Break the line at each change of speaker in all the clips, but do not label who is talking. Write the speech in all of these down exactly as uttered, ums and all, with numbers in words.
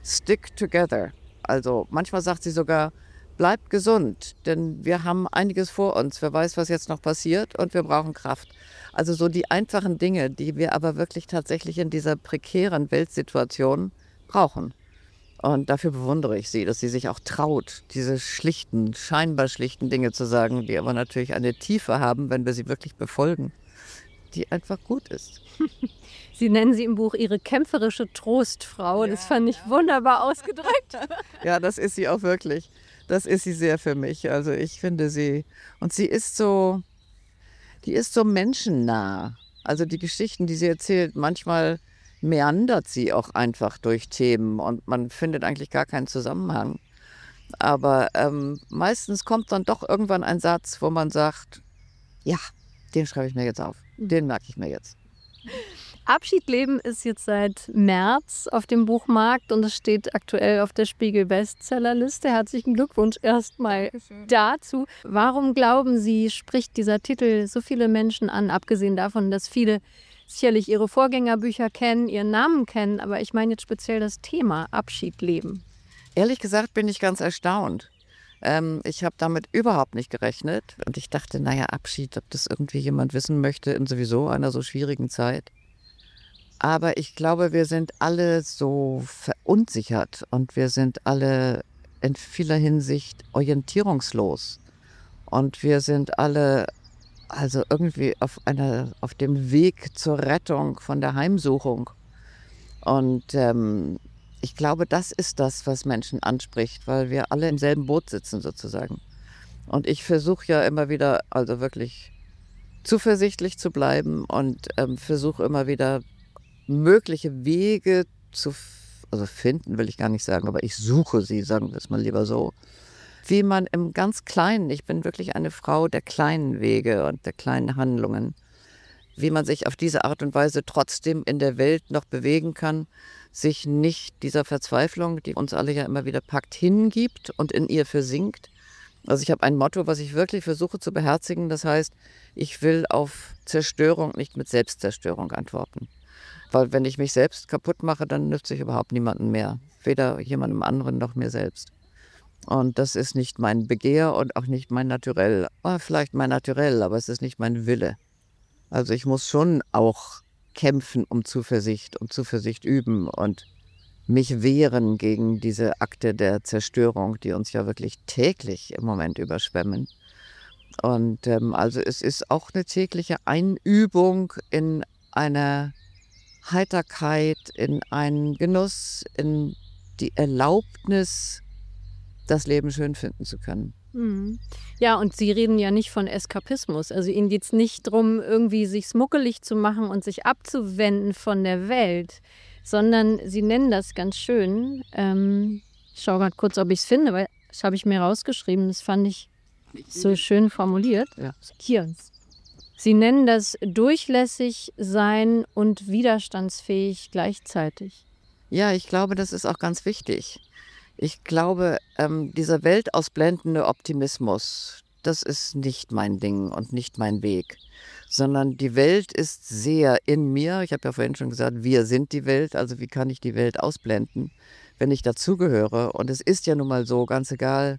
stick together. Also manchmal sagt sie sogar, bleibt gesund, denn wir haben einiges vor uns. Wer weiß, was jetzt noch passiert und wir brauchen Kraft. Also so die einfachen Dinge, die wir aber wirklich tatsächlich in dieser prekären Weltsituation brauchen. Und dafür bewundere ich sie, dass sie sich auch traut, diese schlichten, scheinbar schlichten Dinge zu sagen, die aber natürlich eine Tiefe haben, wenn wir sie wirklich befolgen, die einfach gut ist.
Sie nennen sie im Buch Ihre kämpferische Trostfrau. Das fand ich wunderbar ausgedrückt.
Ja, das ist sie auch wirklich. Das ist sie sehr für mich. Also ich finde sie, und sie ist so, die ist so menschennah. Also die Geschichten, die sie erzählt, manchmal meandert sie auch einfach durch Themen und man findet eigentlich gar keinen Zusammenhang. Aber ähm, meistens kommt dann doch irgendwann ein Satz, wo man sagt, ja, den schreibe ich mir jetzt auf, den merke ich mir jetzt.
Abschied leben ist jetzt seit März auf dem Buchmarkt und es steht aktuell auf der Spiegel-Bestsellerliste. Herzlichen Glückwunsch erstmal dazu. Warum glauben Sie, spricht dieser Titel so viele Menschen an, abgesehen davon, dass viele sicherlich ihre Vorgängerbücher kennen, ihren Namen kennen, aber ich meine jetzt speziell das Thema Abschied leben.
Ehrlich gesagt bin ich ganz erstaunt. Ähm, ich habe damit überhaupt nicht gerechnet und ich dachte, naja, Abschied, ob das irgendwie jemand wissen möchte in sowieso einer so schwierigen Zeit. Aber ich glaube, wir sind alle so verunsichert und wir sind alle in vieler Hinsicht orientierungslos. Und wir sind alle also irgendwie auf, einer, auf dem Weg zur Rettung von der Heimsuchung. Und ähm, ich glaube, das ist das, was Menschen anspricht, weil wir alle im selben Boot sitzen sozusagen. Und ich versuche ja immer wieder, also wirklich zuversichtlich zu bleiben und ähm, versuche immer wieder mögliche Wege zu, also finden will ich gar nicht sagen, aber ich suche sie, sagen wir es mal lieber so, wie man im ganz Kleinen, ich bin wirklich eine Frau der kleinen Wege und der kleinen Handlungen, wie man sich auf diese Art und Weise trotzdem in der Welt noch bewegen kann, sich nicht dieser Verzweiflung, die uns alle ja immer wieder packt, hingibt und in ihr versinkt. Also ich habe ein Motto, was ich wirklich versuche zu beherzigen, das heißt, ich will auf Zerstörung nicht mit Selbstzerstörung antworten. Weil wenn ich mich selbst kaputt mache, dann nützt sich überhaupt niemandem mehr. Weder jemandem anderen noch mir selbst. Und das ist nicht mein Begehr und auch nicht mein Naturell. Oh, vielleicht mein Naturell, aber es ist nicht mein Wille. Also ich muss schon auch kämpfen um Zuversicht und Zuversicht üben und mich wehren gegen diese Akte der Zerstörung, die uns ja wirklich täglich im Moment überschwemmen. Und ähm, also es ist auch eine tägliche Einübung in einer Heiterkeit, in einen Genuss, in die Erlaubnis, das Leben schön finden zu können.
Mhm. Ja, und Sie reden ja nicht von Eskapismus. Also Ihnen geht es nicht darum, irgendwie sich muckelig zu machen und sich abzuwenden von der Welt, sondern Sie nennen das ganz schön. Ähm, ich schaue gerade kurz, ob ich es finde, weil das habe ich mir rausgeschrieben. Das fand ich so schön formuliert.
Ja.
Hier. Sie nennen das durchlässig sein und widerstandsfähig gleichzeitig.
Ja, ich glaube, das ist auch ganz wichtig. Ich glaube, ähm, dieser weltausblendende Optimismus, das ist nicht mein Ding und nicht mein Weg, sondern die Welt ist sehr in mir. Ich habe ja vorhin schon gesagt, wir sind die Welt, also wie kann ich die Welt ausblenden, wenn ich dazugehöre? Und es ist ja nun mal so, ganz egal,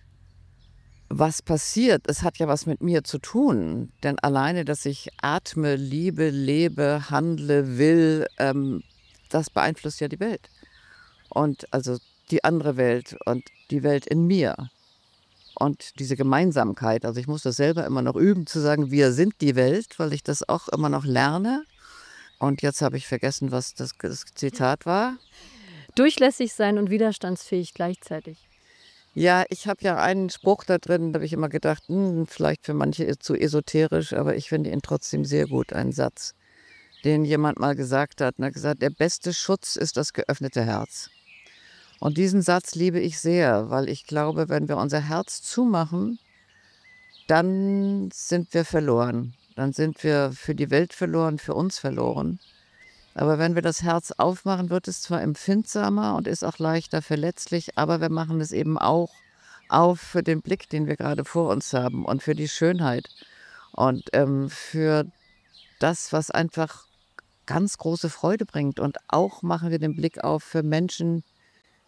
was passiert, es hat ja was mit mir zu tun. Denn alleine, dass ich atme, liebe, lebe, handle, will, ähm, das beeinflusst ja die Welt. Und also die andere Welt und die Welt in mir. Und diese Gemeinsamkeit, also ich muss das selber immer noch üben, zu sagen, wir sind die Welt, weil ich das auch immer noch lerne. Und jetzt habe ich vergessen, was das, das Zitat war.
Durchlässig sein und widerstandsfähig gleichzeitig.
Ja, ich habe ja einen Spruch da drin, da habe ich immer gedacht, hm, vielleicht für manche zu esoterisch, aber ich finde ihn trotzdem sehr gut, einen Satz, den jemand mal gesagt hat. Er hat gesagt, der beste Schutz ist das geöffnete Herz. Und diesen Satz liebe ich sehr, weil ich glaube, wenn wir unser Herz zumachen, dann sind wir verloren. Dann sind wir für die Welt verloren, für uns verloren. Aber wenn wir das Herz aufmachen, wird es zwar empfindsamer und ist auch leichter verletzlich, aber wir machen es eben auch auf für den Blick, den wir gerade vor uns haben und für die Schönheit und ähm, für das, was einfach ganz große Freude bringt. Und auch machen wir den Blick auf für Menschen,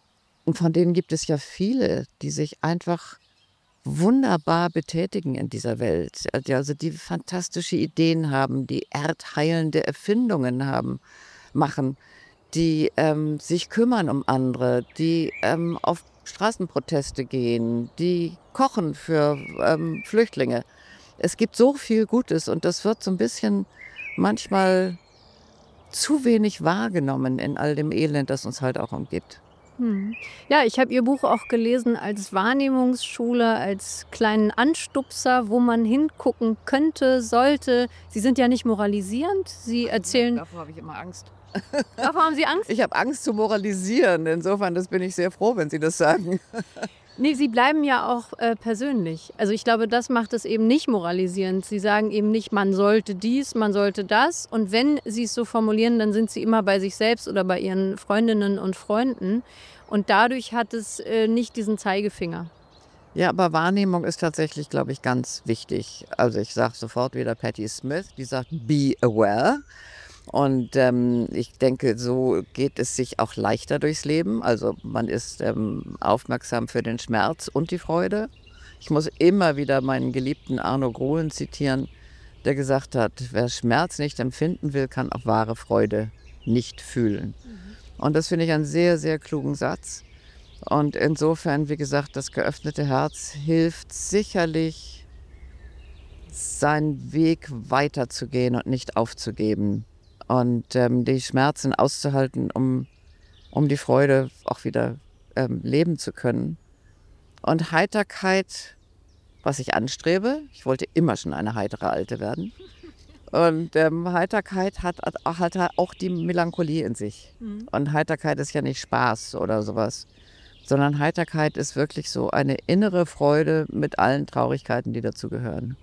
Und von denen gibt es ja viele, die sich einfach wunderbar betätigen in dieser Welt. Also die fantastische Ideen haben, die erdheilende Erfindungen haben, machen, die ähm, sich kümmern um andere, die ähm, auf Straßenproteste gehen, die kochen für ähm, Flüchtlinge. Es gibt so viel Gutes und das wird so ein bisschen manchmal zu wenig wahrgenommen in all dem Elend, das uns halt auch umgibt.
Hm. Ja, ich habe Ihr Buch auch gelesen als Wahrnehmungsschule, als kleinen Anstupser, wo man hingucken könnte, sollte. Sie sind ja nicht moralisierend. Sie erzählen.
Davor habe ich immer Angst.
Davor haben Sie Angst?
Ich habe Angst zu moralisieren. Insofern, das bin ich sehr froh, wenn Sie das sagen.
Nee, Sie bleiben ja auch äh, persönlich. Also ich glaube, das macht es eben nicht moralisierend. Sie sagen eben nicht, man sollte dies, man sollte das. Und wenn Sie es so formulieren, dann sind Sie immer bei sich selbst oder bei Ihren Freundinnen und Freunden. Und dadurch hat es äh, nicht diesen Zeigefinger.
Ja, aber Wahrnehmung ist tatsächlich, glaube ich, ganz wichtig. Also ich sage sofort wieder Patti Smith, die sagt, be aware. Und ähm, ich denke, so geht es sich auch leichter durchs Leben. Also man ist ähm, aufmerksam für den Schmerz und die Freude. Ich muss immer wieder meinen geliebten Arno Grohen zitieren, der gesagt hat, wer Schmerz nicht empfinden will, kann auch wahre Freude nicht fühlen. Mhm. Und das finde ich einen sehr, sehr klugen Satz. Und insofern, wie gesagt, das geöffnete Herz hilft sicherlich, seinen Weg weiterzugehen und nicht aufzugeben. Und ähm, die Schmerzen auszuhalten, um, um die Freude auch wieder ähm, leben zu können. Und Heiterkeit, was ich anstrebe, ich wollte immer schon eine heitere Alte werden. Und ähm, Heiterkeit hat, hat auch die Melancholie in sich. Mhm. Und Heiterkeit ist ja nicht Spaß oder sowas, sondern Heiterkeit ist wirklich so eine innere Freude mit allen Traurigkeiten, die dazugehören.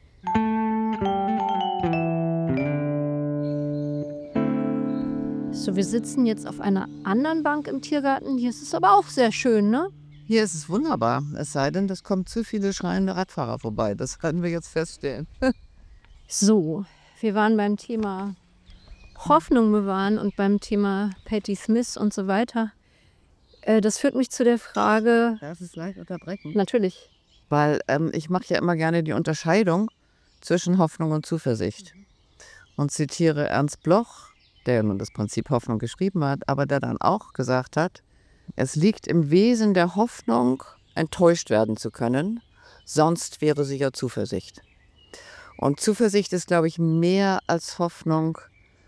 So, wir sitzen jetzt auf einer anderen Bank im Tiergarten. Hier ist es aber auch sehr schön, ne?
Hier ist es wunderbar. Es sei denn, es kommen zu viele schreiende Radfahrer vorbei. Das können wir jetzt feststellen.
So, wir waren beim Thema Hoffnung bewahren und beim Thema Patti Smith und so weiter. Äh, das führt mich zu der Frage.
Darf ich es leicht unterbrechen?
Natürlich.
Weil ähm, ich mache ja immer gerne die Unterscheidung zwischen Hoffnung und Zuversicht. Und zitiere Ernst Bloch, der nun das Prinzip Hoffnung geschrieben hat, aber der dann auch gesagt hat, es liegt im Wesen der Hoffnung, enttäuscht werden zu können, sonst wäre sie ja Zuversicht. Und Zuversicht ist, glaube ich, mehr als Hoffnung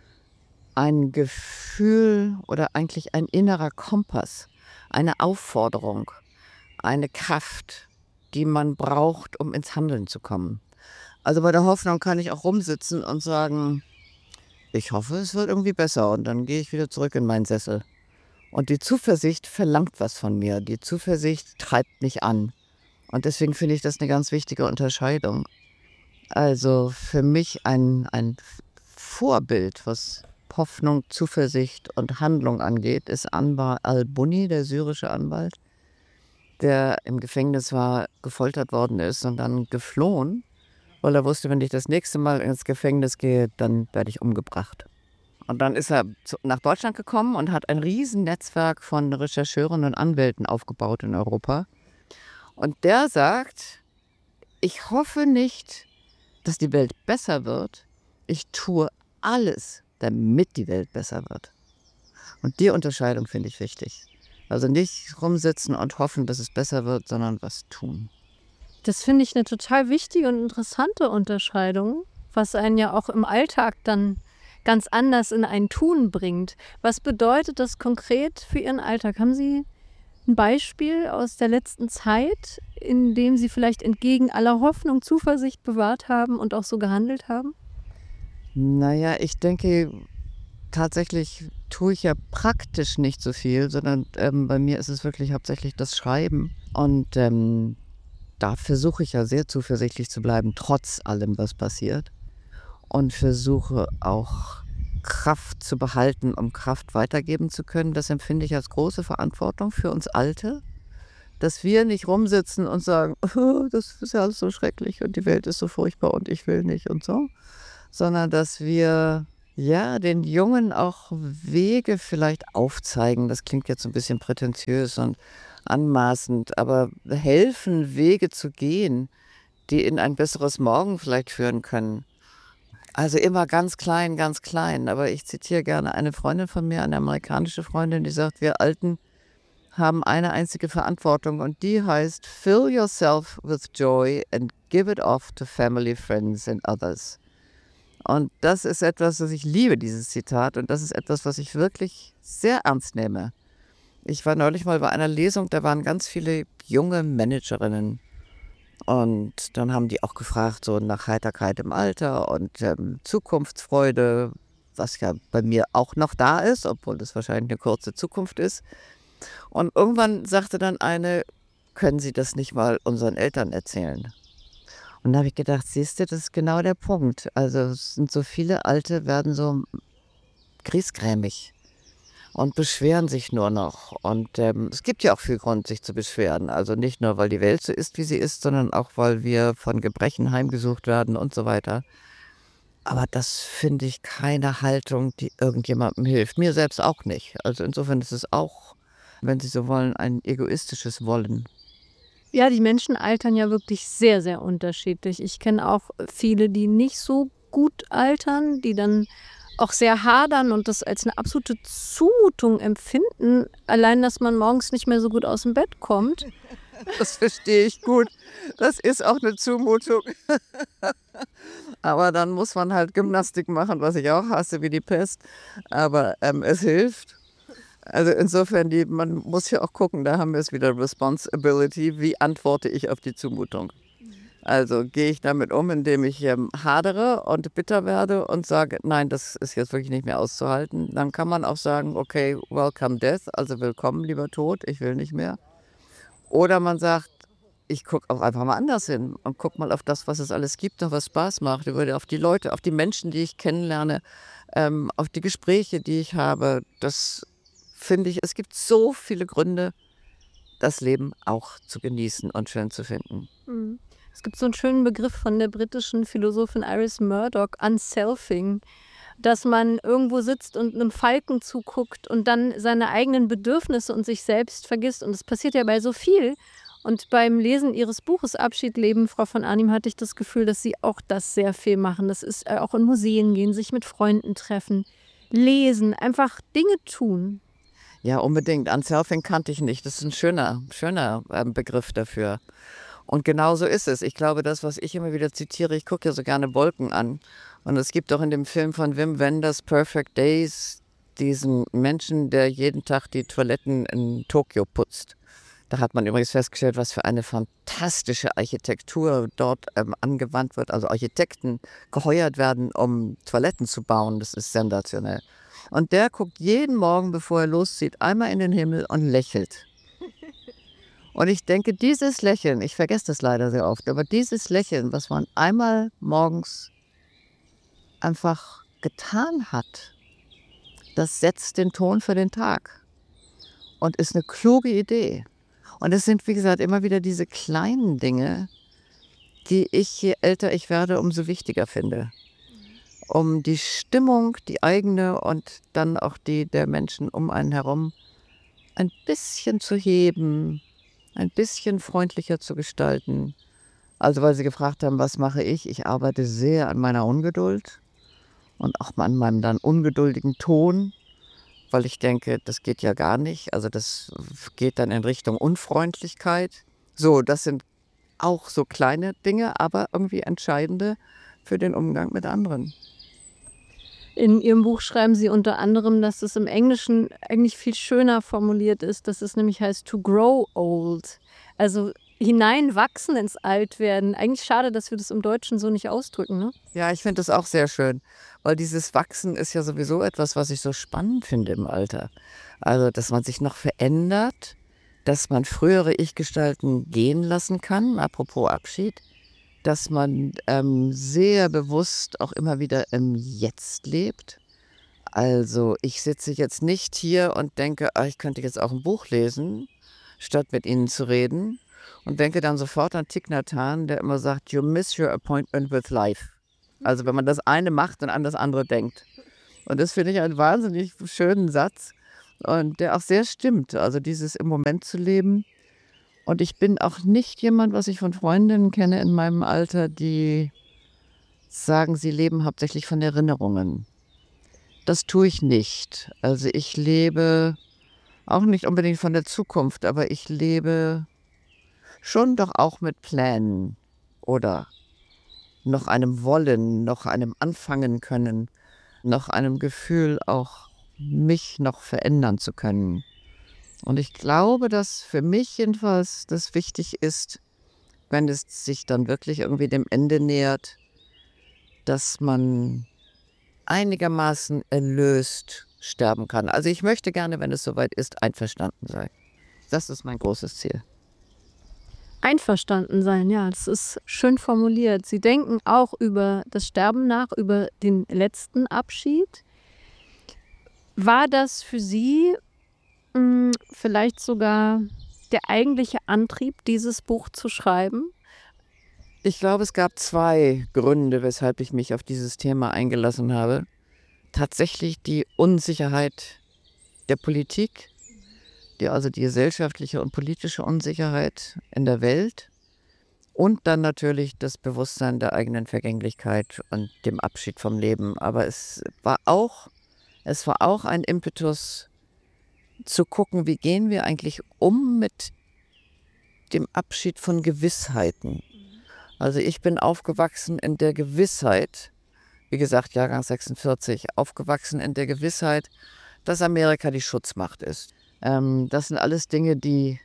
ein Gefühl oder eigentlich ein innerer Kompass, eine Aufforderung, eine Kraft, die man braucht, um ins Handeln zu kommen. Also bei der Hoffnung kann ich auch rumsitzen und sagen, ich hoffe, es wird irgendwie besser und dann gehe ich wieder zurück in meinen Sessel. Und die Zuversicht verlangt was von mir. Die Zuversicht treibt mich an. Und deswegen finde ich das eine ganz wichtige Unterscheidung. Also für mich ein, ein Vorbild, was Hoffnung, Zuversicht und Handlung angeht, ist Anwar al-Bunni, der syrische Anwalt, der im Gefängnis war, gefoltert worden ist und dann geflohen, weil er wusste, wenn ich das nächste Mal ins Gefängnis gehe, dann werde ich umgebracht. Und dann ist er nach Deutschland gekommen und hat ein Riesennetzwerk von Rechercheuren und Anwälten aufgebaut in Europa. Und der sagt, ich hoffe nicht, dass die Welt besser wird. Ich tue alles, damit die Welt besser wird. Und die Unterscheidung finde ich wichtig. Also nicht rumsitzen und hoffen, dass es besser wird, sondern was tun.
Das finde ich eine total wichtige und interessante Unterscheidung, was einen ja auch im Alltag dann ganz anders in ein Tun bringt. Was bedeutet das konkret für Ihren Alltag? Haben Sie ein Beispiel aus der letzten Zeit, in dem Sie vielleicht entgegen aller Hoffnung Zuversicht bewahrt haben und auch so gehandelt haben?
Naja, ich denke, tatsächlich tue ich ja praktisch nicht so viel, sondern ähm, bei mir ist es wirklich hauptsächlich das Schreiben. Und ähm, da versuche ich ja sehr zuversichtlich zu bleiben, trotz allem, was passiert. Und versuche auch Kraft zu behalten, um Kraft weitergeben zu können. Das empfinde ich als große Verantwortung für uns Alte, dass wir nicht rumsitzen und sagen, oh, das ist ja alles so schrecklich und die Welt ist so furchtbar und ich will nicht und so, sondern dass wir Ja, den Jungen auch Wege vielleicht aufzeigen. Das klingt jetzt so ein bisschen prätentiös und anmaßend, aber helfen, Wege zu gehen, die in ein besseres Morgen vielleicht führen können. Also immer ganz klein, ganz klein. Aber ich zitiere gerne eine Freundin von mir, eine amerikanische Freundin, die sagt, wir Alten haben eine einzige Verantwortung und die heißt, fill yourself with joy and give it off to family, friends and others. Und das ist etwas, was ich liebe, dieses Zitat. Und das ist etwas, was ich wirklich sehr ernst nehme. Ich war neulich mal bei einer Lesung, da waren ganz viele junge Managerinnen. Und dann haben die auch gefragt, so nach Heiterkeit im Alter und ähm, Zukunftsfreude, was ja bei mir auch noch da ist, obwohl das wahrscheinlich eine kurze Zukunft ist. Und irgendwann sagte dann eine, können Sie das nicht mal unseren Eltern erzählen? Und da habe ich gedacht, siehst du, das ist genau der Punkt. Also es sind so viele Alte, werden so griesgrämig und beschweren sich nur noch. Und ähm, es gibt ja auch viel Grund, sich zu beschweren. Also nicht nur, weil die Welt so ist, wie sie ist, sondern auch, weil wir von Gebrechen heimgesucht werden und so weiter. Aber das finde ich keine Haltung, die irgendjemandem hilft. Mir selbst auch nicht. Also insofern ist es auch, wenn Sie so wollen, ein egoistisches Wollen.
Ja, die Menschen altern ja wirklich sehr, sehr unterschiedlich. Ich kenne auch viele, die nicht so gut altern, die dann auch sehr hadern und das als eine absolute Zumutung empfinden, allein, dass man morgens nicht mehr so gut aus dem Bett kommt.
Das verstehe ich gut. Das ist auch eine Zumutung. Aber dann muss man halt Gymnastik machen, was ich auch hasse wie die Pest. Aber ähm, es hilft. Also insofern, die, man muss ja auch gucken, da haben wir es wieder, Responsibility. Wie antworte ich auf die Zumutung? Also gehe ich damit um, indem ich ähm, hadere und bitter werde und sage, nein, das ist jetzt wirklich nicht mehr auszuhalten. Dann kann man auch sagen, okay, welcome death, also willkommen, lieber Tod, ich will nicht mehr. Oder man sagt, ich gucke auch einfach mal anders hin und gucke mal auf das, was es alles gibt und was Spaß macht, über, auf die Leute, auf die Menschen, die ich kennenlerne, ähm, auf die Gespräche, die ich habe. Das finde ich, es gibt so viele Gründe, das Leben auch zu genießen und schön zu finden.
Mhm. Es gibt so einen schönen Begriff von der britischen Philosophin Iris Murdoch, Unselfing, dass man irgendwo sitzt und einem Falken zuguckt und dann seine eigenen Bedürfnisse und sich selbst vergisst. Und das passiert ja bei so viel. Und beim Lesen Ihres Buches Abschied leben, Frau von Arnim, hatte ich das Gefühl, dass Sie auch das sehr viel machen. Das ist äh, auch in Museen gehen, sich mit Freunden treffen, lesen, einfach Dinge tun.
Ja, unbedingt. Unselfing kannte ich nicht. Das ist ein schöner, schöner ähm, Begriff dafür. Und genau so ist es. Ich glaube, das, was ich immer wieder zitiere, ich gucke ja so gerne Wolken an. Und es gibt auch in dem Film von Wim Wenders, Perfect Days, diesen Menschen, der jeden Tag die Toiletten in Tokio putzt. Da hat man übrigens festgestellt, was für eine fantastische Architektur dort ähm, angewandt wird. Also Architekten geheuert werden, um Toiletten zu bauen. Das ist sensationell. Und der guckt jeden Morgen, bevor er loszieht, einmal in den Himmel und lächelt. Und ich denke, dieses Lächeln, ich vergesse das leider sehr oft, aber dieses Lächeln, was man einmal morgens einfach getan hat, das setzt den Ton für den Tag und ist eine kluge Idee. Und es sind, wie gesagt, immer wieder diese kleinen Dinge, die ich, je älter ich werde, umso wichtiger finde. Um die Stimmung, die eigene und dann auch die der Menschen um einen herum ein bisschen zu heben, ein bisschen freundlicher zu gestalten. Also weil Sie gefragt haben, was mache ich? Ich arbeite sehr an meiner Ungeduld und auch an meinem dann ungeduldigen Ton, weil ich denke, das geht ja gar nicht. Also das geht dann in Richtung Unfreundlichkeit. So, das sind auch so kleine Dinge, aber irgendwie entscheidende für den Umgang mit anderen.
In Ihrem Buch schreiben Sie unter anderem, dass es im Englischen eigentlich viel schöner formuliert ist, dass es nämlich heißt to grow old, also hineinwachsen ins Altwerden. Eigentlich schade, dass wir das im Deutschen so nicht ausdrücken, ne?
Ja, ich finde das auch sehr schön, weil dieses Wachsen ist ja sowieso etwas, was ich so spannend finde im Alter. Also, dass man sich noch verändert, dass man frühere Ich-Gestalten gehen lassen kann, apropos Abschied, dass man ähm, sehr bewusst auch immer wieder im Jetzt lebt. Also ich sitze jetzt nicht hier und denke, ah, ich könnte jetzt auch ein Buch lesen, statt mit Ihnen zu reden. Und denke dann sofort an Thich Nhat Hanh, der immer sagt, you miss your appointment with life. Also wenn man das eine macht und an das andere denkt. Und das finde ich einen wahnsinnig schönen Satz und der auch sehr stimmt. Also dieses im Moment zu leben. Und ich bin auch nicht jemand, was ich von Freundinnen kenne in meinem Alter, die sagen, sie leben hauptsächlich von Erinnerungen. Das tue ich nicht. Also ich lebe auch nicht unbedingt von der Zukunft, aber ich lebe schon doch auch mit Plänen oder noch einem Wollen, noch einem Anfangen können, noch einem Gefühl, auch mich noch verändern zu können. Und ich glaube, dass für mich jedenfalls das wichtig ist, wenn es sich dann wirklich irgendwie dem Ende nähert, dass man einigermaßen erlöst sterben kann. Also ich möchte gerne, wenn es soweit ist, einverstanden sein. Das ist mein großes Ziel.
Einverstanden sein, ja, das ist schön formuliert. Sie denken auch über das Sterben nach, über den letzten Abschied. War das für Sie mh, vielleicht sogar der eigentliche Antrieb, dieses Buch zu schreiben?
Ich glaube, es gab zwei Gründe, weshalb ich mich auf dieses Thema eingelassen habe. Tatsächlich die Unsicherheit der Politik, die, also die gesellschaftliche und politische Unsicherheit in der Welt und dann natürlich das Bewusstsein der eigenen Vergänglichkeit und dem Abschied vom Leben. Aber es war auch, es war auch ein Impetus zu gucken, wie gehen wir eigentlich um mit dem Abschied von Gewissheiten. Also ich bin aufgewachsen in der Gewissheit, wie gesagt, Jahrgang sechsundvierzig, aufgewachsen in der Gewissheit, dass Amerika die Schutzmacht ist. Ähm, das sind alles Dinge, die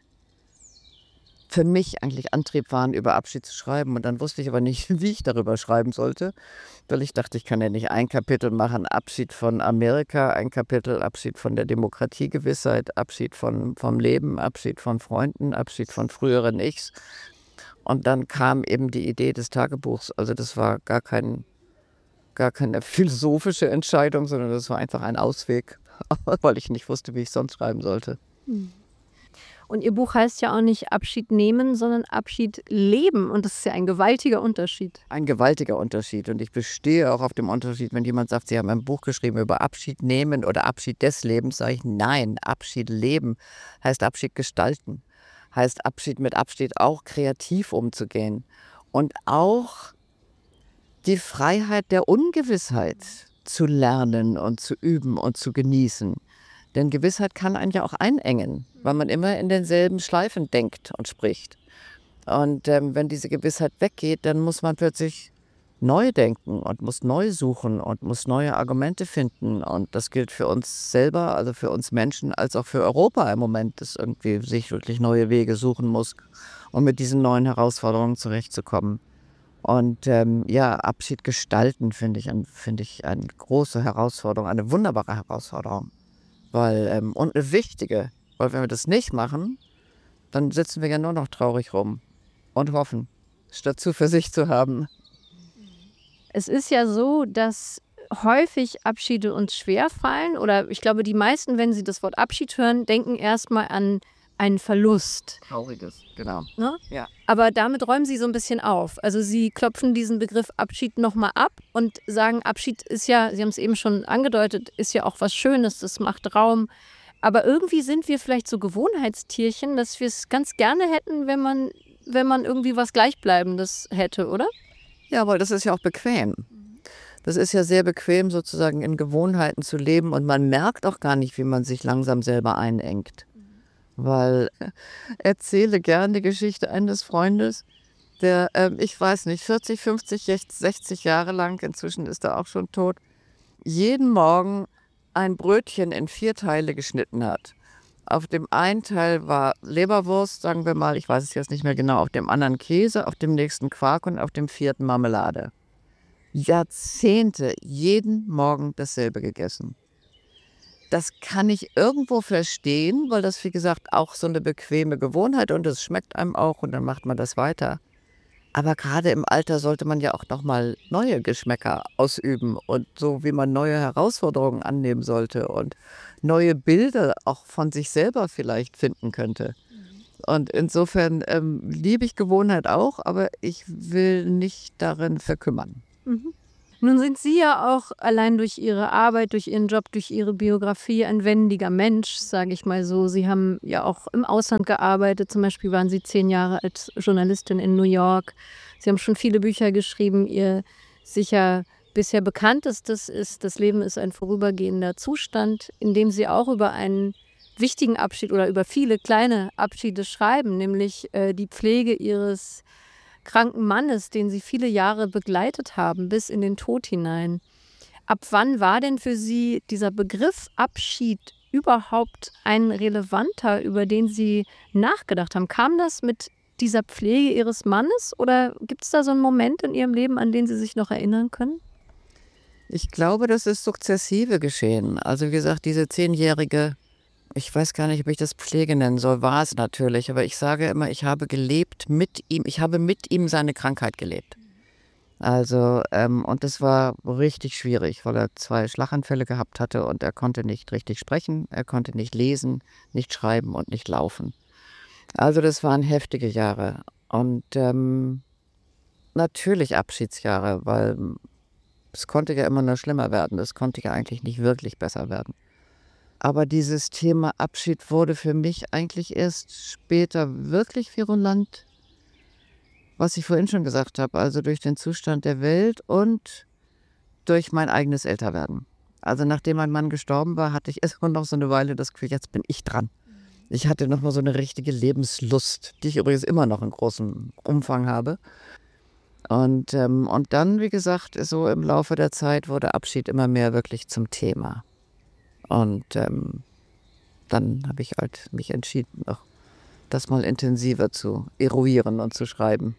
für mich eigentlich Antrieb waren, über Abschied zu schreiben. Und dann wusste ich aber nicht, wie ich darüber schreiben sollte, weil ich dachte, ich kann ja nicht ein Kapitel machen, Abschied von Amerika, ein Kapitel Abschied von der Demokratiegewissheit, Abschied von, vom Leben, Abschied von Freunden, Abschied von früheren Ichs. Und dann kam eben die Idee des Tagebuchs. Also das war gar, kein, gar keine philosophische Entscheidung, sondern das war einfach ein Ausweg, weil ich nicht wusste, wie ich sonst schreiben sollte.
Und Ihr Buch heißt ja auch nicht Abschied nehmen, sondern Abschied leben. Und das ist ja ein gewaltiger Unterschied.
Ein gewaltiger Unterschied. Und ich bestehe auch auf dem Unterschied, wenn jemand sagt, Sie haben ein Buch geschrieben über Abschied nehmen oder Abschied des Lebens, sage ich, nein, Abschied leben heißt Abschied gestalten. Heißt Abschied mit Abschied auch kreativ umzugehen. Und auch die Freiheit der Ungewissheit zu lernen und zu üben und zu genießen. Denn Gewissheit kann einen ja auch einengen, weil man immer in denselben Schleifen denkt und spricht. Und ähm, wenn diese Gewissheit weggeht, dann muss man plötzlich neu denken und muss neu suchen und muss neue Argumente finden. Und das gilt für uns selber, also für uns Menschen, als auch für Europa im Moment, das irgendwie sich wirklich neue Wege suchen muss, um mit diesen neuen Herausforderungen zurechtzukommen. Und ähm, ja, Abschied gestalten finde ich, ein, finde ich eine große Herausforderung, eine wunderbare Herausforderung. Weil, ähm, und eine wichtige, weil wenn wir das nicht machen, dann sitzen wir ja nur noch traurig rum und hoffen, statt Zuversicht zu haben.
Es ist ja so, dass häufig Abschiede uns schwerfallen. Oder ich glaube, die meisten, wenn sie das Wort Abschied hören, denken erstmal an einen Verlust.
Trauriges, genau.
Ne?
Ja.
Aber damit räumen Sie so ein bisschen auf. Also Sie klopfen diesen Begriff Abschied nochmal ab und sagen, Abschied ist ja, Sie haben es eben schon angedeutet, ist ja auch was Schönes, das macht Raum. Aber irgendwie sind wir vielleicht so Gewohnheitstierchen, dass wir es ganz gerne hätten, wenn man, wenn man irgendwie was Gleichbleibendes hätte, oder?
Ja, weil das ist ja auch bequem. Das ist ja sehr bequem, sozusagen in Gewohnheiten zu leben und man merkt auch gar nicht, wie man sich langsam selber einengt. Weil erzähle gerne die Geschichte eines Freundes, der, ähm, ich weiß nicht, vierzig, fünfzig, sechzig Jahre lang, inzwischen ist er auch schon tot, jeden Morgen ein Brötchen in vier Teile geschnitten hat. Auf dem einen Teil war Leberwurst, sagen wir mal, ich weiß es jetzt nicht mehr genau, auf dem anderen Käse, auf dem nächsten Quark und auf dem vierten Marmelade. Jahrzehnte, jeden Morgen dasselbe gegessen. Das kann ich irgendwo verstehen, weil das, wie gesagt, auch so eine bequeme Gewohnheit und es schmeckt einem auch und dann macht man das weiter. Aber gerade im Alter sollte man ja auch nochmal neue Geschmäcker ausüben und so wie man neue Herausforderungen annehmen sollte und neue Bilder auch von sich selber vielleicht finden könnte. Und insofern ähm, liebe ich Gewohnheit auch, aber ich will nicht darin verkümmern.
Mhm. Nun sind Sie ja auch allein durch Ihre Arbeit, durch Ihren Job, durch Ihre Biografie ein wendiger Mensch, sage ich mal so. Sie haben ja auch im Ausland gearbeitet. Zum Beispiel waren Sie zehn Jahre als Journalistin in New York. Sie haben schon viele Bücher geschrieben. Ihr sicher bisher bekanntestes ist „Das Leben ist ein vorübergehender Zustand“, in dem Sie auch über einen wichtigen Abschied oder über viele kleine Abschiede schreiben, nämlich äh, die Pflege Ihres kranken Mannes, den Sie viele Jahre begleitet haben, bis in den Tod hinein. Ab wann war denn für Sie dieser Begriff Abschied überhaupt ein relevanter, über den Sie nachgedacht haben? Kam das mit dieser Pflege Ihres Mannes oder gibt es da so einen Moment in Ihrem Leben, an den Sie sich noch erinnern können?
Ich glaube, das ist sukzessive geschehen. Also wie gesagt, diese zehnjährige, ich weiß gar nicht, ob ich das Pflege nennen soll, war es natürlich, aber ich sage immer, ich habe gelebt mit ihm, ich habe mit ihm seine Krankheit gelebt. Also, ähm, und das war richtig schwierig, weil er zwei Schlaganfälle gehabt hatte und er konnte nicht richtig sprechen, er konnte nicht lesen, nicht schreiben und nicht laufen. Also das waren heftige Jahre und ähm, natürlich Abschiedsjahre, weil ähm, es konnte ja immer nur schlimmer werden, es konnte ja eigentlich nicht wirklich besser werden. Aber dieses Thema Abschied wurde für mich eigentlich erst später wirklich virulent, was ich vorhin schon gesagt habe, also durch den Zustand der Welt und durch mein eigenes Älterwerden. Also nachdem mein Mann gestorben war, hatte ich erstmal noch so eine Weile das Gefühl, jetzt bin ich dran. Ich hatte noch mal so eine richtige Lebenslust, die ich übrigens immer noch in großem Umfang habe. Und, ähm, und dann, wie gesagt, so im Laufe der Zeit wurde Abschied immer mehr wirklich zum Thema. Und ähm, dann habe ich halt mich entschieden, auch das mal intensiver zu eruieren und zu schreiben.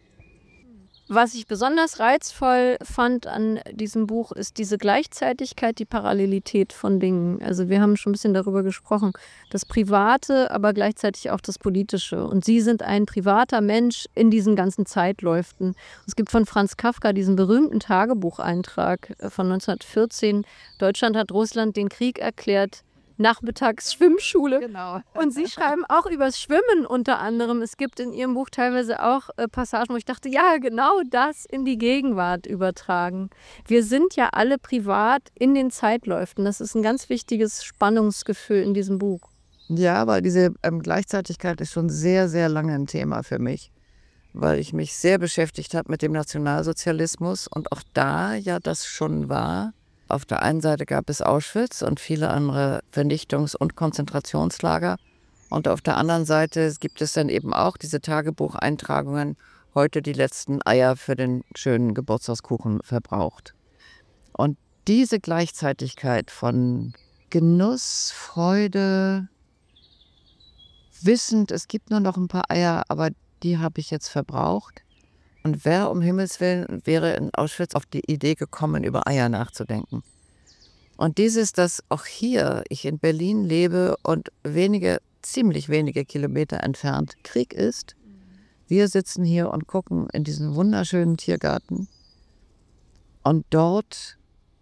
Was ich besonders reizvoll fand an diesem Buch, ist diese Gleichzeitigkeit, die Parallelität von Dingen. Also wir haben schon ein bisschen darüber gesprochen, das Private, aber gleichzeitig auch das Politische. Und Sie sind ein privater Mensch in diesen ganzen Zeitläuften. Es gibt von Franz Kafka diesen berühmten Tagebucheintrag äh, von neunzehnhundertvierzehn. Deutschland hat Russland den Krieg erklärt. Nachmittags Schwimmschule.
Genau.
Und Sie schreiben auch übers Schwimmen unter anderem. Es gibt in Ihrem Buch teilweise auch äh, Passagen, wo ich dachte, ja, genau das in die Gegenwart übertragen. Wir sind ja alle privat in den Zeitläuften. Das ist ein ganz wichtiges Spannungsgefühl in diesem Buch.
Ja, aber diese ähm, Gleichzeitigkeit ist schon sehr, sehr lange ein Thema für mich, weil ich mich sehr beschäftigt habe mit dem Nationalsozialismus und auch da ja das schon war. Auf der einen Seite gab es Auschwitz und viele andere Vernichtungs- und Konzentrationslager. Und auf der anderen Seite gibt es dann eben auch diese Tagebucheintragungen, heute die letzten Eier für den schönen Geburtstagskuchen verbraucht. Und diese Gleichzeitigkeit von Genuss, Freude, wissend, es gibt nur noch ein paar Eier, aber die habe ich jetzt verbraucht. Und wer um Himmels Willen wäre in Auschwitz auf die Idee gekommen, über Eier nachzudenken? Und dieses, dass auch hier ich in Berlin lebe und wenige, ziemlich wenige Kilometer entfernt Krieg ist. Wir sitzen hier und gucken in diesen wunderschönen Tiergarten. Und dort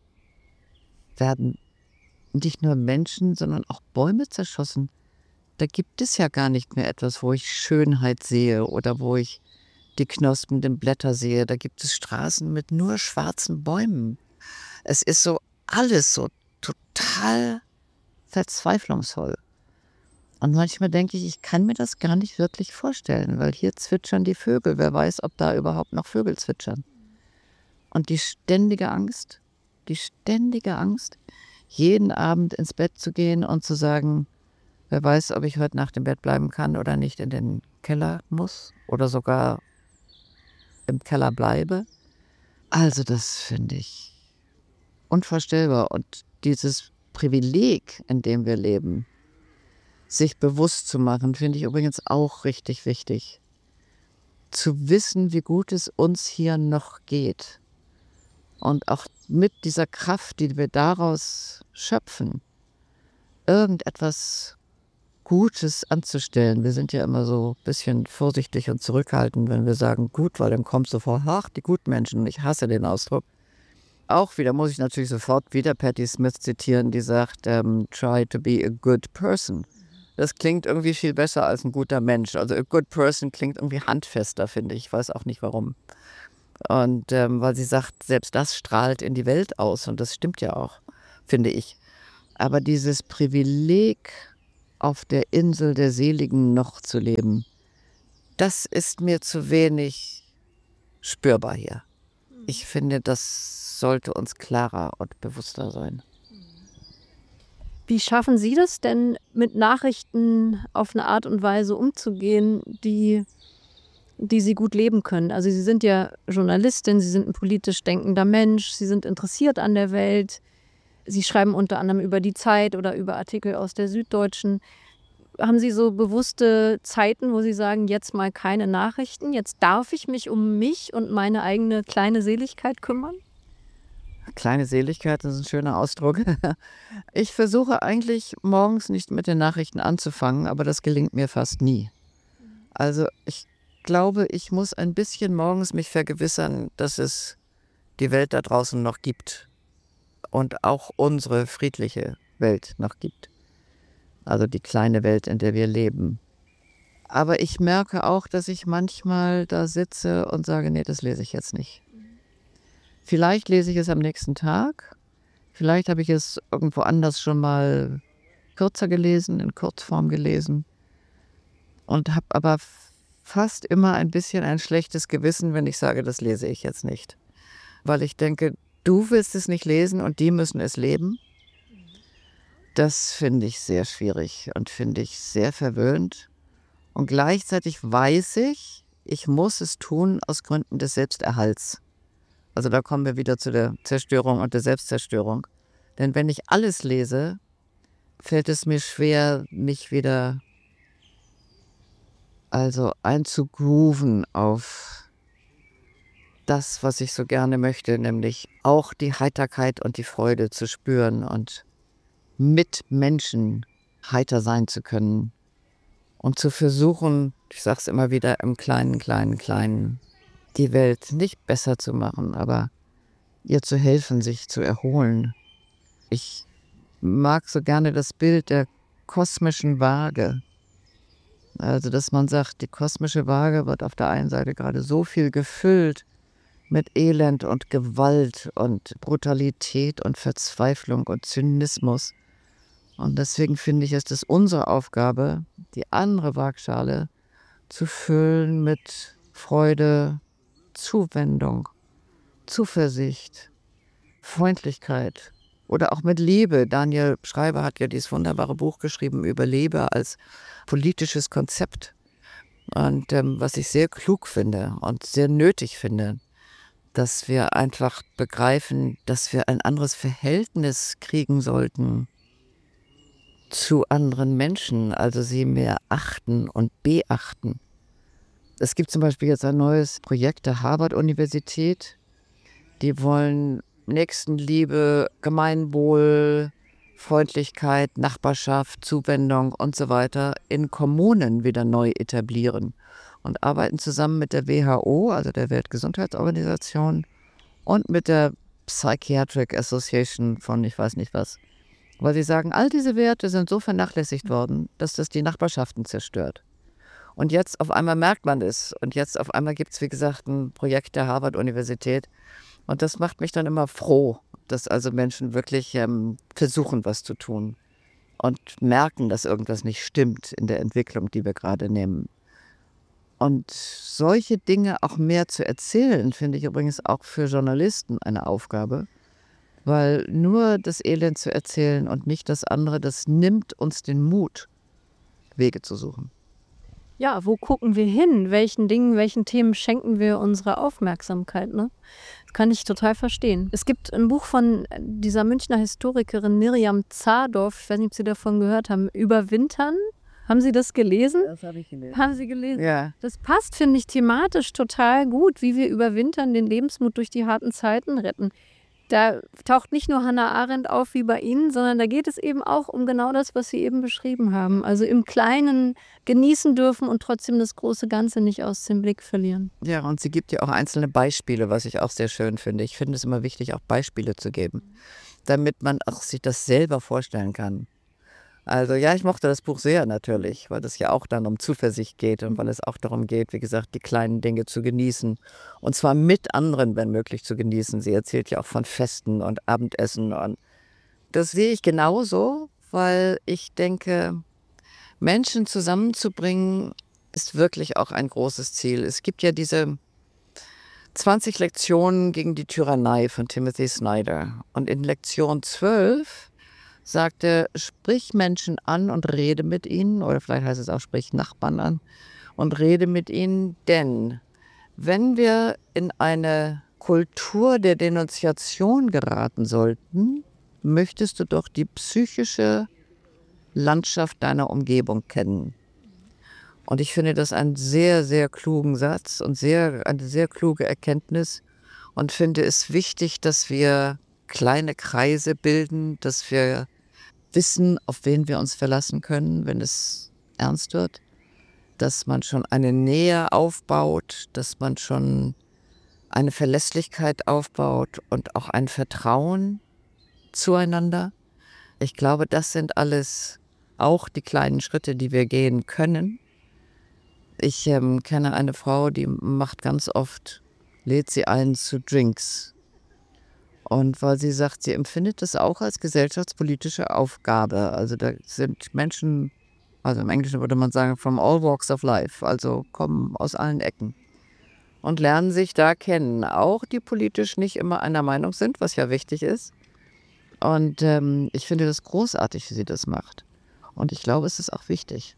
werden nicht nur Menschen, sondern auch Bäume zerschossen. Da gibt es ja gar nicht mehr etwas, wo ich Schönheit sehe oder wo ich die knospenden Blätter sehe. Da gibt es Straßen mit nur schwarzen Bäumen. Es ist so alles so total verzweiflungsvoll. Und manchmal denke ich, ich kann mir das gar nicht wirklich vorstellen, weil hier zwitschern die Vögel. Wer weiß, ob da überhaupt noch Vögel zwitschern. Und die ständige Angst, die ständige Angst, jeden Abend ins Bett zu gehen und zu sagen, wer weiß, ob ich heute Nacht im Bett bleiben kann oder nicht in den Keller muss oder sogar im Keller bleibe. Also das finde ich unvorstellbar. Und dieses Privileg, in dem wir leben, sich bewusst zu machen, finde ich übrigens auch richtig wichtig. Zu wissen, wie gut es uns hier noch geht. Und auch mit dieser Kraft, die wir daraus schöpfen, irgendetwas Gutes anzustellen. Wir sind ja immer so ein bisschen vorsichtig und zurückhaltend, wenn wir sagen gut, weil dann kommt sofort, ach, die Gutmenschen. Und ich hasse den Ausdruck. Auch wieder muss ich natürlich sofort wieder Patti Smith zitieren, die sagt, um, try to be a good person. Das klingt irgendwie viel besser als ein guter Mensch. Also a good person klingt irgendwie handfester, finde ich. Ich weiß auch nicht warum. Und ähm, weil sie sagt, selbst das strahlt in die Welt aus. Und das stimmt ja auch, finde ich. Aber dieses Privileg, auf der Insel der Seligen noch zu leben, das ist mir zu wenig spürbar hier. Ich finde, das sollte uns klarer und bewusster sein.
Wie schaffen Sie das denn, mit Nachrichten auf eine Art und Weise umzugehen, die, die Sie gut leben können? Also Sie sind ja Journalistin, Sie sind ein politisch denkender Mensch, Sie sind interessiert an der Welt. Sie schreiben unter anderem über die Zeit oder über Artikel aus der Süddeutschen. Haben Sie so bewusste Zeiten, wo Sie sagen, jetzt mal keine Nachrichten, jetzt darf ich mich um mich und meine eigene kleine Seligkeit kümmern?
Kleine Seligkeit, das ist ein schöner Ausdruck. Ich versuche eigentlich morgens nicht mit den Nachrichten anzufangen, aber das gelingt mir fast nie. Also ich glaube, ich muss ein bisschen morgens mich vergewissern, dass es die Welt da draußen noch gibt und auch unsere friedliche Welt noch gibt. Also die kleine Welt, in der wir leben. Aber ich merke auch, dass ich manchmal da sitze und sage, nee, das lese ich jetzt nicht. Vielleicht lese ich es am nächsten Tag. Vielleicht habe ich es irgendwo anders schon mal kürzer gelesen, in Kurzform gelesen. Und habe aber fast immer ein bisschen ein schlechtes Gewissen, wenn ich sage, das lese ich jetzt nicht. Weil ich denke, du willst es nicht lesen und die müssen es leben. Das finde ich sehr schwierig und finde ich sehr verwöhnt. Und gleichzeitig weiß ich, ich muss es tun aus Gründen des Selbsterhalts. Also da kommen wir wieder zu der Zerstörung und der Selbstzerstörung. Denn wenn ich alles lese, fällt es mir schwer, mich wieder also einzugrooven auf das, was ich so gerne möchte, nämlich auch die Heiterkeit und die Freude zu spüren und mit Menschen heiter sein zu können und zu versuchen, ich sage es immer wieder, im Kleinen, Kleinen, Kleinen, die Welt nicht besser zu machen, aber ihr zu helfen, sich zu erholen. Ich mag so gerne das Bild der kosmischen Waage. Also, dass man sagt, die kosmische Waage wird auf der einen Seite gerade so viel gefüllt mit Elend und Gewalt und Brutalität und Verzweiflung und Zynismus. Und deswegen finde ich, ist es unsere Aufgabe, die andere Waagschale zu füllen mit Freude, Zuwendung, Zuversicht, Freundlichkeit oder auch mit Liebe. Daniel Schreiber hat ja dieses wunderbare Buch geschrieben über Liebe als politisches Konzept. Und ähm, was ich sehr klug finde und sehr nötig finde, dass wir einfach begreifen, dass wir ein anderes Verhältnis kriegen sollten zu anderen Menschen, also sie mehr achten und beachten. Es gibt zum Beispiel jetzt ein neues Projekt der Harvard-Universität. Die wollen Nächstenliebe, Gemeinwohl, Freundlichkeit, Nachbarschaft, Zuwendung und so weiter in Kommunen wieder neu etablieren und arbeiten zusammen mit der W H O, also der Weltgesundheitsorganisation, und mit der Psychiatric Association von ich weiß nicht was. Weil sie sagen, all diese Werte sind so vernachlässigt worden, dass das die Nachbarschaften zerstört. Und jetzt auf einmal merkt man es. Und jetzt auf einmal gibt es, wie gesagt, ein Projekt der Harvard-Universität. Und das macht mich dann immer froh, dass also Menschen wirklich ähm, versuchen, was zu tun. Und merken, dass irgendwas nicht stimmt in der Entwicklung, die wir gerade nehmen. Und solche Dinge auch mehr zu erzählen, finde ich übrigens auch für Journalisten eine Aufgabe. Weil nur das Elend zu erzählen und nicht das andere, das nimmt uns den Mut, Wege zu suchen.
Ja, wo gucken wir hin? Welchen Dingen, welchen Themen schenken wir unsere Aufmerksamkeit? Ne? Das kann ich total verstehen. Es gibt ein Buch von dieser Münchner Historikerin Miriam Zahrdorf, ich weiß nicht, ob Sie davon gehört haben, Überwintern. Haben Sie das gelesen?
Das habe ich gelesen.
Haben Sie gelesen?
Ja.
Das passt, finde ich, thematisch total gut, wie wir überwintern, den Lebensmut durch die harten Zeiten retten. Da taucht nicht nur Hannah Arendt auf wie bei Ihnen, sondern da geht es eben auch um genau das, was Sie eben beschrieben haben. Also im Kleinen genießen dürfen und trotzdem das große Ganze nicht aus dem Blick verlieren.
Ja, und sie gibt ja auch einzelne Beispiele, was ich auch sehr schön finde. Ich finde es immer wichtig, auch Beispiele zu geben, damit man auch sich das selber vorstellen kann. Also ja, ich mochte das Buch sehr natürlich, weil es ja auch dann um Zuversicht geht und weil es auch darum geht, wie gesagt, die kleinen Dinge zu genießen. Und zwar mit anderen, wenn möglich, zu genießen. Sie erzählt ja auch von Festen und Abendessen. Und das sehe ich genauso, weil ich denke, Menschen zusammenzubringen, ist wirklich auch ein großes Ziel. Es gibt ja diese zwanzig Lektionen gegen die Tyrannei von Timothy Snyder. Und in Lektion zwölf sagte, sprich Menschen an und rede mit ihnen, oder vielleicht heißt es auch, sprich Nachbarn an und rede mit ihnen, denn wenn wir in eine Kultur der Denunziation geraten sollten, möchtest du doch die psychische Landschaft deiner Umgebung kennen. Und ich finde das einen sehr, sehr klugen Satz und sehr, eine sehr kluge Erkenntnis und finde es wichtig, dass wir kleine Kreise bilden, dass wir wissen, auf wen wir uns verlassen können, wenn es ernst wird, dass man schon eine Nähe aufbaut, dass man schon eine Verlässlichkeit aufbaut und auch ein Vertrauen zueinander. Ich glaube, das sind alles auch die kleinen Schritte, die wir gehen können. Ich ähm, kenne eine Frau, die macht ganz oft, lädt sie ein zu Drinks. Und weil sie sagt, sie empfindet das auch als gesellschaftspolitische Aufgabe. Also da sind Menschen, also im Englischen würde man sagen, from all walks of life, also kommen aus allen Ecken und lernen sich da kennen. Auch die politisch nicht immer einer Meinung sind, was ja wichtig ist. Und ähm, ich finde das großartig, wie sie das macht. Und ich glaube, es ist auch wichtig.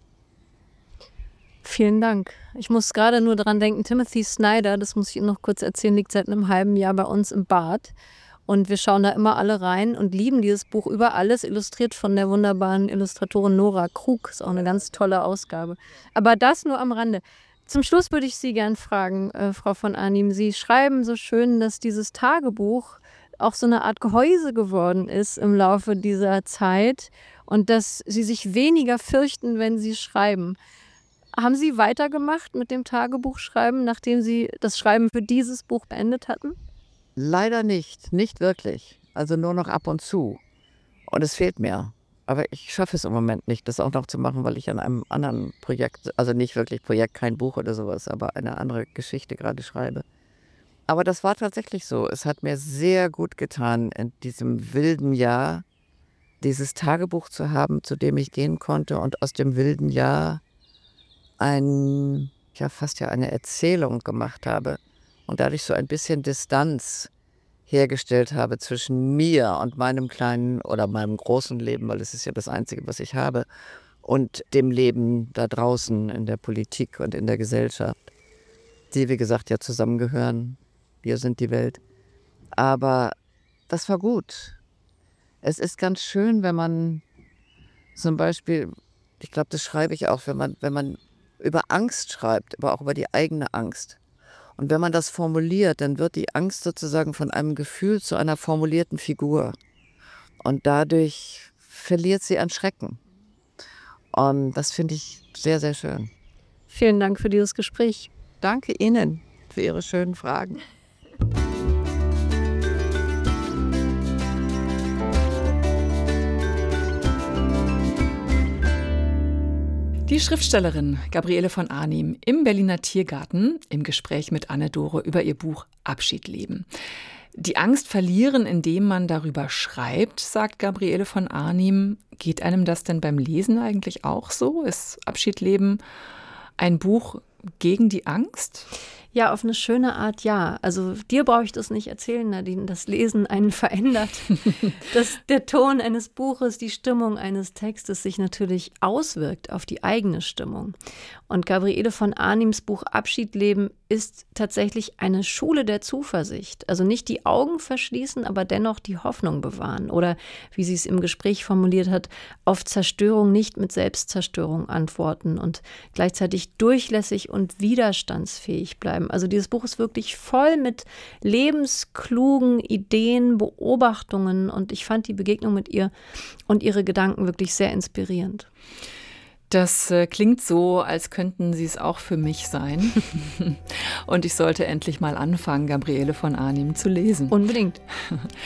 Vielen Dank. Ich muss gerade nur daran denken, Timothy Snyder, das muss ich Ihnen noch kurz erzählen, liegt seit einem halben Jahr bei uns im Bad. Und wir schauen da immer alle rein und lieben dieses Buch über alles, illustriert von der wunderbaren Illustratorin Nora Krug. Ist auch eine ganz tolle Ausgabe. Aber das nur am Rande. Zum Schluss würde ich Sie gern fragen, äh, Frau von Arnim. Sie schreiben so schön, dass dieses Tagebuch auch so eine Art Gehäuse geworden ist im Laufe dieser Zeit und dass Sie sich weniger fürchten, wenn Sie schreiben. Haben Sie weitergemacht mit dem Tagebuchschreiben, nachdem Sie das Schreiben für dieses Buch beendet hatten?
Leider nicht, nicht wirklich. Also nur noch ab und zu. Und es fehlt mir. Aber ich schaffe es im Moment nicht, das auch noch zu machen, weil ich an einem anderen Projekt, also nicht wirklich Projekt, kein Buch oder sowas, aber eine andere Geschichte gerade schreibe. Aber das war tatsächlich so. Es hat mir sehr gut getan, in diesem wilden Jahr dieses Tagebuch zu haben, zu dem ich gehen konnte und aus dem wilden Jahr ein, ja fast ja eine Erzählung gemacht habe und dadurch so ein bisschen Distanz hergestellt habe zwischen mir und meinem kleinen oder meinem großen Leben, weil es ist ja das Einzige, was ich habe, und dem Leben da draußen in der Politik und in der Gesellschaft, die, wie gesagt, ja zusammengehören. Wir sind die Welt. Aber das war gut. Es ist ganz schön, wenn man zum Beispiel, ich glaube, das schreibe ich auch, wenn man, wenn man über Angst schreibt, aber auch über die eigene Angst. Und wenn man das formuliert, dann wird die Angst sozusagen von einem Gefühl zu einer formulierten Figur. Und dadurch verliert sie an Schrecken. Und das finde ich sehr, sehr schön.
Vielen Dank für dieses Gespräch.
Danke Ihnen für Ihre schönen Fragen.
Die Schriftstellerin Gabriele von Arnim im Berliner Tiergarten im Gespräch mit Anne-Dore über ihr Buch Abschiedleben. Die Angst verlieren, indem man darüber schreibt, sagt Gabriele von Arnim. Geht einem das denn beim Lesen eigentlich auch so? Ist Abschiedleben ein Buch gegen die Angst?
Ja, auf eine schöne Art ja. Also dir brauche ich das nicht erzählen, Nadine, das Lesen einen verändert. Dass der Ton eines Buches, die Stimmung eines Textes sich natürlich auswirkt auf die eigene Stimmung. Und Gabriele von Arnims Buch Abschiedleben ist tatsächlich eine Schule der Zuversicht. Also nicht die Augen verschließen, aber dennoch die Hoffnung bewahren. Oder, wie sie es im Gespräch formuliert hat, auf Zerstörung nicht mit Selbstzerstörung antworten und gleichzeitig durchlässig und widerstandsfähig bleiben. Also dieses Buch ist wirklich voll mit lebensklugen Ideen, Beobachtungen und ich fand die Begegnung mit ihr und ihre Gedanken wirklich sehr inspirierend.
Das äh, klingt so, als könnten sie es auch für mich sein. Und ich sollte endlich mal anfangen, Gabriele von Arnim zu lesen.
Unbedingt.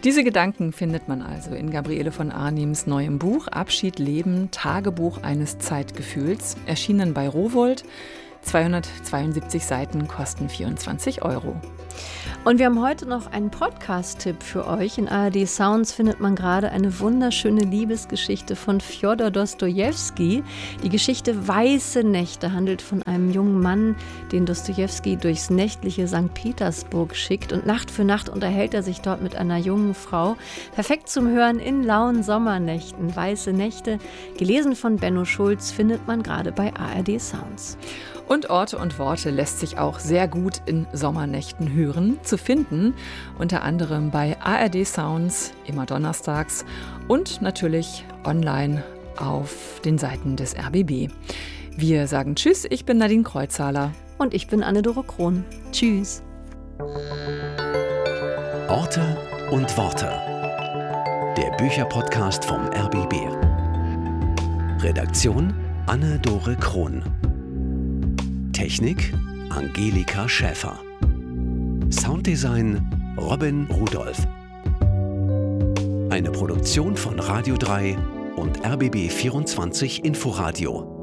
Diese Gedanken findet man also in Gabriele von Arnims neuem Buch Abschied leben, Tagebuch eines Zeitgefühls, erschienen bei Rowohlt. zweihundertzweiundsiebzig Seiten, kosten vierundzwanzig Euro.
Und wir haben heute noch einen Podcast-Tipp für euch. In A R D Sounds findet man gerade eine wunderschöne Liebesgeschichte von Fjodor Dostojewski. Die Geschichte Weiße Nächte handelt von einem jungen Mann, den Dostojewski durchs nächtliche Sankt Petersburg schickt. Und Nacht für Nacht unterhält er sich dort mit einer jungen Frau. Perfekt zum Hören in lauen Sommernächten. Weiße Nächte, gelesen von Benno Schulz, findet man gerade bei A R D Sounds.
Und Orte und Worte lässt sich auch sehr gut in Sommernächten hören, zu finden, unter anderem bei A R D Sounds, immer donnerstags und natürlich online auf den Seiten des R B B. Wir sagen Tschüss, ich bin Nadine Kreuzhaler.
Und ich bin Anne-Dore Krohn. Tschüss.
Orte und Worte. Der Bücherpodcast vom R B B. Redaktion Anne-Dore Krohn. Technik Angelika Schäfer. Sounddesign Robin Rudolph. Eine Produktion von Radio drei und R B B vierundzwanzig Inforadio.